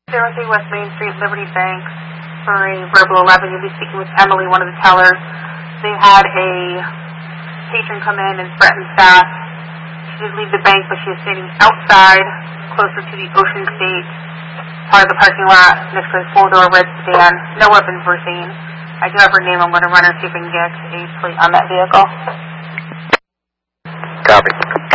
03 West Main Street, Liberty Bank, for a verbal 11. You'll be speaking with Emily, one of the tellers. They had a patron come in and threaten staff. She did leave the bank, but she is standing outside, closer to the Ocean State part of the parking lot, next to a four-door red sedan. No weapons were seen. I do have her name. I'm going to run her, see if I can get a plate on that vehicle. Copy.